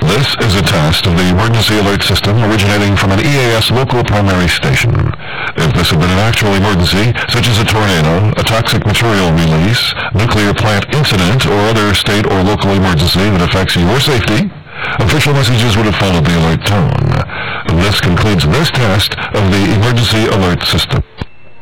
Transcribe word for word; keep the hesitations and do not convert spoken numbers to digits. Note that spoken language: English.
This is a test of the emergency alert system originating from an E A S local primary station. If this had been an actual emergency, such as a tornado, a toxic material release, nuclear plant incident, or other state or local emergency that affects your safety, official messages would have followed the alert tone. This concludes this test of the emergency alert system.